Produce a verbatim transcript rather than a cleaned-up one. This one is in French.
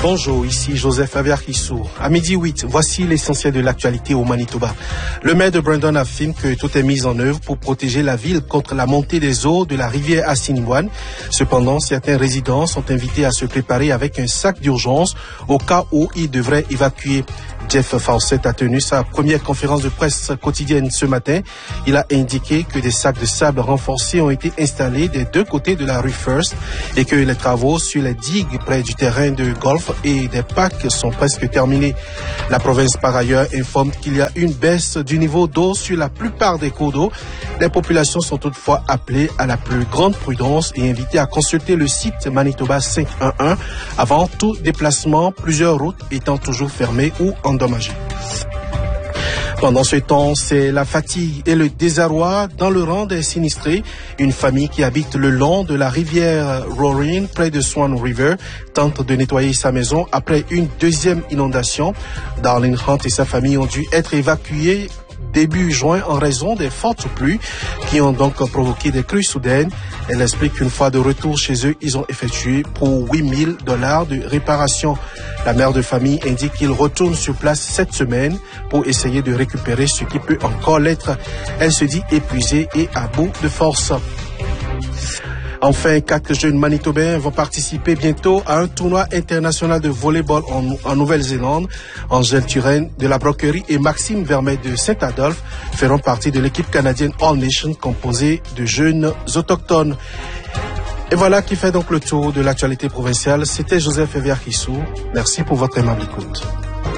Bonjour, ici Joseph Averkissou. À midi huit, voici l'essentiel de l'actualité au Manitoba. Le maire de Brandon affirme que tout est mis en œuvre pour protéger la ville contre la montée des eaux de la rivière Assiniboine. Cependant, certains résidents sont invités à se préparer avec un sac d'urgence au cas où ils devraient évacuer. Jeff Fawcett a tenu sa première conférence de presse quotidienne ce matin. Il a indiqué que des sacs de sable renforcés ont été installés des deux côtés de la rue First et que les travaux sur les digues près du terrain de golf et des parcs sont presque terminés. La province, par ailleurs, informe qu'il y a une baisse du niveau d'eau sur la plupart des cours d'eau. Les populations sont toutefois appelées à la plus grande prudence et invitées à consulter le site Manitoba cinq un un avant tout déplacement, plusieurs routes étant toujours fermées ou endommagées. Pendant ce temps, c'est la fatigue et le désarroi dans le rang des sinistrés. Une famille qui habite le long de la rivière Roaring, près de Swan River, tente de nettoyer sa maison après une deuxième inondation. Darlene Hunt et sa famille ont dû être évacués début juin en raison des fortes pluies qui ont donc provoqué des crues soudaines. Elle explique qu'une fois de retour chez eux, ils ont effectué pour huit mille dollars de réparation. La mère de famille indique qu'il retourne sur place cette semaine pour essayer de récupérer ce qui peut encore l'être. Elle se dit épuisée et à bout de force. Enfin, quatre jeunes Manitobains vont participer bientôt à un tournoi international de volleyball en, en Nouvelle-Zélande. Angèle Turenne de la Broquerie et Maxime Vermette de Saint-Adolphe feront partie de l'équipe canadienne All Nation composée de jeunes autochtones. Et voilà qui fait donc le tour de l'actualité provinciale. C'était Joseph Averkissou. Merci pour votre aimable écoute.